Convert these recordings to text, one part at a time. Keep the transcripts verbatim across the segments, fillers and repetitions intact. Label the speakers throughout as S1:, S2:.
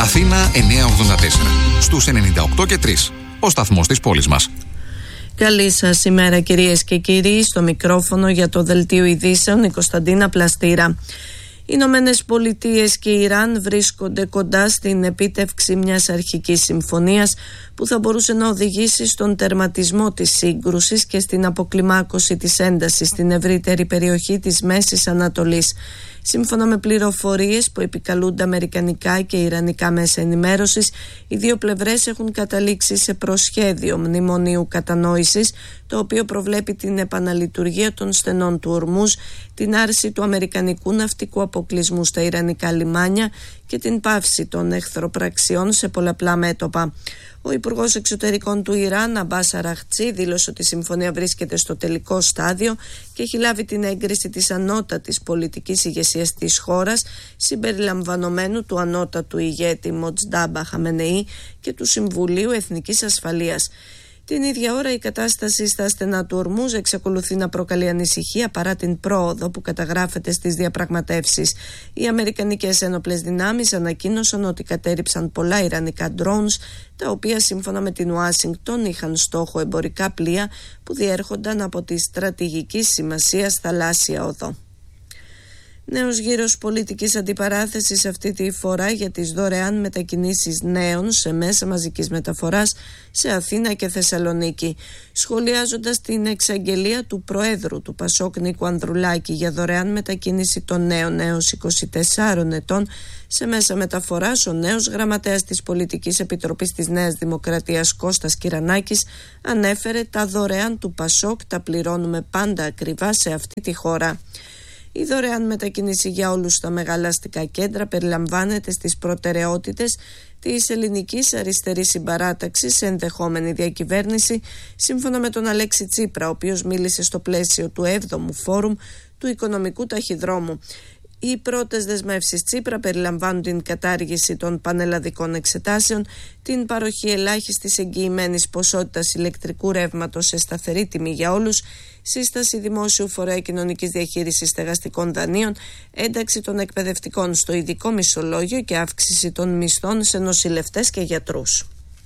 S1: Αθήνα εννιακόσια ογδόντα τέσσερα. Στους ενενήντα οκτώ και τρία. Ο σταθμός της πόλης μας.
S2: Καλή σας ημέρα κυρίες και κύριοι. Στο μικρόφωνο για το Δελτίο Ειδήσεων η Κωνσταντίνα Πλαστήρα. Οι Ηνωμένες Πολιτείες και η Ιράν βρίσκονται κοντά στην επίτευξη μιας αρχικής συμφωνίας που θα μπορούσε να οδηγήσει στον τερματισμό της σύγκρουσης και στην αποκλιμάκωση της έντασης στην ευρύτερη περιοχή της Μέσης Ανατολής. Σύμφωνα με πληροφορίες που επικαλούνται αμερικανικά και ιρανικά μέσα ενημέρωσης, οι δύο πλευρές έχουν καταλήξει σε προσχέδιο μνημονίου κατανόησης, το οποίο προβλέπει την επαναλειτουργία των στενών του Ορμούζ, την άρση του αμερικανικού ναυτικού αποκλεισμού στα ιρανικά λιμάνια και την πάυση των εχθροπραξιών σε πολλαπλά μέτωπα. Ο Υπουργός Εξωτερικών του Ιράν, Αμπάς Αραχτσί, δήλωσε ότι η συμφωνία βρίσκεται στο τελικό στάδιο και έχει λάβει την έγκριση της ανώτατης πολιτικής ηγεσίας της χώρας, συμπεριλαμβανομένου του ανώτατου ηγέτη Μοτζντάμπα Χαμενεή και του Συμβουλίου Εθνικής Ασφαλείας. Την ίδια ώρα η κατάσταση στα στενά του Ορμούζ εξακολουθεί να προκαλεί ανησυχία παρά την πρόοδο που καταγράφεται στις διαπραγματεύσεις. Οι αμερικανικές ένοπλες δυνάμεις ανακοίνωσαν ότι κατέρριψαν πολλά ιρανικά drones, τα οποία σύμφωνα με την Ουάσιγκτον είχαν στόχο εμπορικά πλοία που διέρχονταν από τη στρατηγική σημασίας θαλάσσια οδό. Νέος γύρος πολιτικής αντιπαράθεσης αυτή τη φορά για τις δωρεάν μετακινήσεις νέων σε μέσα μαζικής μεταφοράς σε Αθήνα και Θεσσαλονίκη. Σχολιάζοντας την εξαγγελία του Προέδρου του Πασόκ Νίκου Ανδρουλάκη για δωρεάν μετακίνηση των νέων έως είκοσι τεσσάρων ετών σε μέσα μεταφοράς, ο νέος γραμματέας της Πολιτικής Επιτροπής της Νέας Δημοκρατίας Κώστας Κυρανάκης ανέφερε: τα δωρεάν του Πασόκ τα πληρώνουμε πάντα ακριβά σε αυτή τη χώρα. Η δωρεάν μετακίνηση για όλους τα μεγάλα αστικά κέντρα περιλαμβάνεται στις προτεραιότητες της ελληνικής αριστερής συμπαράταξης σε ενδεχόμενη διακυβέρνηση, σύμφωνα με τον Αλέξη Τσίπρα, ο οποίος μίλησε στο πλαίσιο του έβδομου Φόρουμ του Οικονομικού Ταχυδρόμου. Οι πρώτες δεσμεύσεις Τσίπρα περιλαμβάνουν την κατάργηση των πανελλαδικών εξετάσεων, την παροχή ελάχιστης εγγυημένης ποσότητας ηλεκτρικού ρεύματος σε σταθερή τιμή για όλους, σύσταση δημόσιου φορέα κοινωνικής διαχείρισης στεγαστικών δανείων, ένταξη των εκπαιδευτικών στο ειδικό μισθολόγιο και αύξηση των μισθών σε νοσηλευτές και γιατρούς.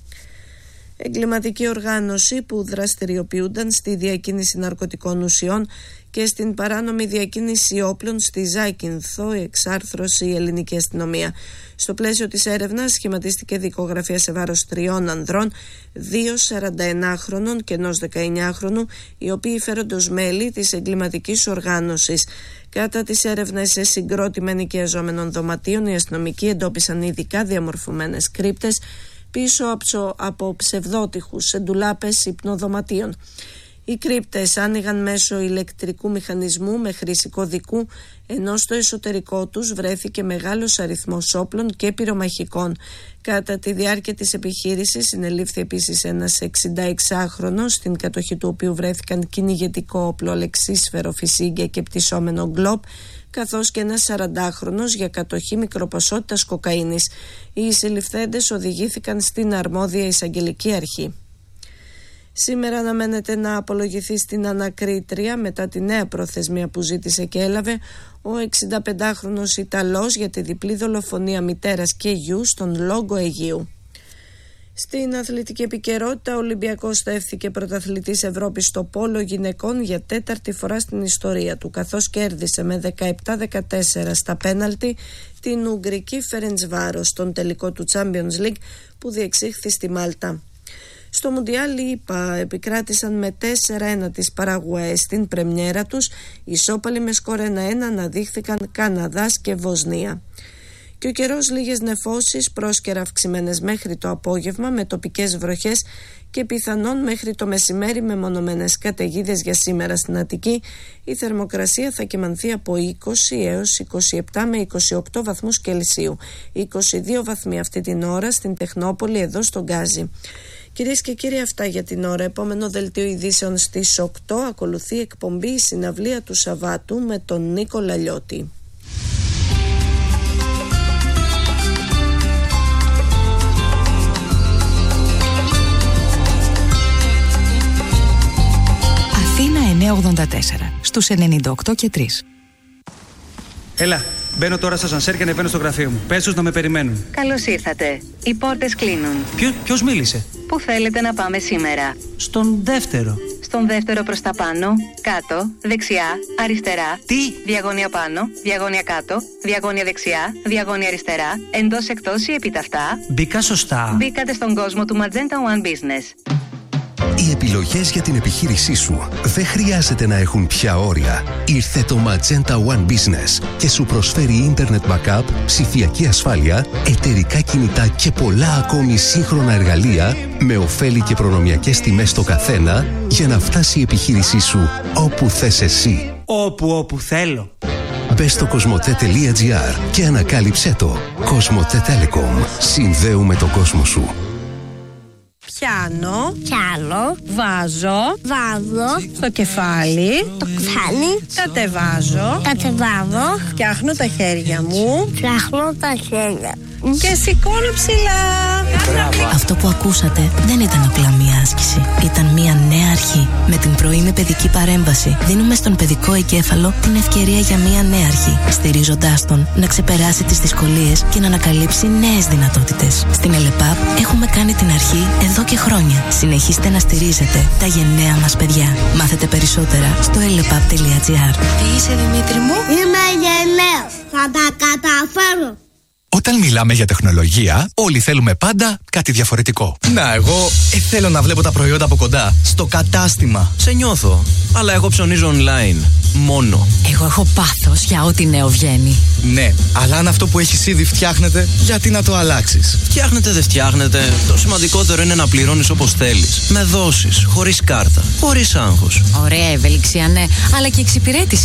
S2: Εγκληματική οργάνωση που δραστηριοποιούνταν στη διακίνηση ναρκωτικών ουσιών και στην παράνομη διακίνηση όπλων στη Ζάκυνθο εξάρθρωσε η ελληνική αστυνομία. Στο πλαίσιο της έρευνας σχηματίστηκε δικογραφία σε βάρος τριών ανδρών, δύο σαρανταενάχρονων και ενός δεκαεννιάχρονου, οι οποίοι φέρονται ως μέλη της εγκληματικής οργάνωσης. Κατά τις έρευνες σε συγκρότημα ενοικιαζόμενων δωματίων, οι αστυνομικοί εντόπισαν ειδικά διαμορφωμένες κρύπτες πίσω από ψευδότυχους εντουλάπες υπνοδωματίων. Οι κρύπτες άνοιγαν μέσω ηλεκτρικού μηχανισμού με χρήση κωδικού, ενώ στο εσωτερικό τους βρέθηκε μεγάλος αριθμός όπλων και πυρομαχικών. Κατά τη διάρκεια της επιχείρησης συνελήφθη επίσης ένας εξηνταεξάχρονος, στην κατοχή του οποίου βρέθηκαν κυνηγετικό όπλο, αλεξίσφαιρο, φυσίγγια και πτυσσόμενο γκλόπ, καθώς και ένας σαραντάχρονος για κατοχή μικροποσότητας κοκαίνης. Οι συλληφθέντες οδηγήθηκαν στην αρμόδια εισαγγελική αρχή. Σήμερα αναμένεται να απολογηθεί στην ανακρίτρια μετά τη νέα προθεσμία που ζήτησε και έλαβε ο εξηνταπεντάχρονος Ιταλός για τη διπλή δολοφονία μητέρας και γιου στον Λόγκο Αιγαίου. Στην αθλητική επικαιρότητα, ο Ολυμπιακός στέφθηκε πρωταθλητής Ευρώπης στο πόλο γυναικών για τέταρτη φορά στην ιστορία του, καθώς κέρδισε με δεκαεπτά δεκατέσσερα στα πέναλτι την Ουγγρική Φερεντσβάρος στον τελικό του Champions League που διεξήχθη στη Μάλτα. Στο Μουντιάλ οι ΙΠΑ επικράτησαν με τέσσερα ένα τις Παραγουαές στην πρεμιέρα τους, ισόπαλοι με σκορ ένα ένα αναδείχθηκαν Καναδάς και Βοσνία. Και ο καιρός, λίγες νεφώσεις, πρόσκαιρα αυξημένες μέχρι το απόγευμα με τοπικές βροχές και πιθανόν μέχρι το μεσημέρι με μονομένες καταιγίδες για σήμερα στην Αττική. Η θερμοκρασία θα κυμανθεί από είκοσι έως είκοσι επτά με είκοσι οκτώ βαθμούς Κελσίου. είκοσι δύο βαθμοί αυτή την ώρα στην Τεχνόπολη, εδώ στο Γκάζι. Κυρίες και κύριοι, αυτά για την ώρα. Επόμενο δελτίο ειδήσεων στις οκτώ. Ακολουθεί εκπομπή η συναυλία του Σαββάτου με τον Νίκο Λαλιώτη.
S3: Αθήνα εννιακόσια ογδόντα τέσσερα στους ενενήντα οκτώ και τρία.
S4: Έλα,
S3: Μπαίνω τώρα στα σανσέρ και ανεβαίνω στο γραφείο μου. Πες τους να με περιμένουν.
S4: Καλώς ήρθατε. Οι πόρτες κλείνουν.
S3: Ποιο, ποιος μίλησε?
S4: Πού θέλετε να πάμε σήμερα?
S3: Στον δεύτερο.
S4: Στον δεύτερο προς τα πάνω, κάτω, δεξιά, αριστερά.
S3: Τι?
S4: Διαγώνια πάνω, διαγώνια κάτω, διαγώνια δεξιά, διαγώνια αριστερά, εντός εκτός ή επιταυτά.
S3: Μπήκα σωστά.
S4: Μπήκατε στον κόσμο του Magenta One Business.
S5: Οι επιλογές για την επιχείρησή σου δεν χρειάζεται να έχουν πια όρια. Ήρθε το Magenta One Business και σου προσφέρει ίντερνετ backup, ψηφιακή ασφάλεια, εταιρικά κινητά και πολλά ακόμη σύγχρονα εργαλεία με ωφέλη και προνομιακές τιμές στο καθένα για να φτάσει η επιχείρησή σου όπου θες εσύ.
S3: Όπου όπου θέλω.
S5: Μπες στο κοσμοτέ.gr και ανακάλυψέ το. Κοσμοτέ Telecom. Συνδέουμε τον κόσμο σου.
S2: Πιάνω,
S6: Πιάνω,
S2: βάζω,
S6: βάζω,
S2: στο κεφάλι,
S6: το κεφάλι,
S2: κατεβάζω,
S6: κατεβάζω,
S2: φτιάχνω τα χέρια μου
S6: φτιάχνω τα χέρια
S2: και σηκώνω ψηλά.
S7: Αυτό που ακούσατε δεν ήταν απλά μία άσκηση. Ήταν μία νέα αρχή. Με την πρωινή παιδική παρέμβαση δίνουμε στον παιδικό εγκέφαλο την ευκαιρία για μία νέα αρχή, στηρίζοντάς τον να ξεπεράσει τις δυσκολίες και να ανακαλύψει νέες δυνατότητες. Στην ΕΛΕΠΑΠ έχουμε κάνει την αρχή εδώ και χρόνια. Συνεχίστε να στηρίζετε τα γενναία μας παιδιά. Μάθετε περισσότερα στο ελεπαπ τελεία τζι άρ.
S6: Τι είσαι, Δημήτρη μου? Είμαι γενναίος. Θα τα καταφέρω.
S8: Όταν μιλάμε για τεχνολογία, όλοι θέλουμε πάντα κάτι διαφορετικό.
S9: Να, εγώ ε, θέλω να βλέπω τα προϊόντα από κοντά. Στο κατάστημα. Σε νιώθω. Αλλά εγώ ψωνίζω online. Μόνο.
S7: Εγώ έχω πάθος για ό,τι νέο βγαίνει.
S9: Ναι, αλλά αν αυτό που έχεις ήδη φτιάχνετε, γιατί να το αλλάξεις?
S10: Φτιάχνετε, δεν φτιάχνετε. Το σημαντικότερο είναι να πληρώνεις όπως θέλεις. Με δόσεις, χωρίς κάρτα, χωρίς άγχος.
S7: Ωραία ευελιξία, ναι, αλλά και εξυπηρέτηση.